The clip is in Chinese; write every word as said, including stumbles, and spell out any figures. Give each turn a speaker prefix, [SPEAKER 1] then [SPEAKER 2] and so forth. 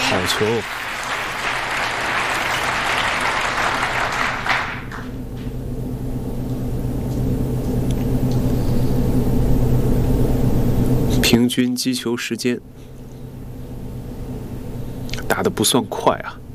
[SPEAKER 1] 好球！平均击球时间打得不算快啊。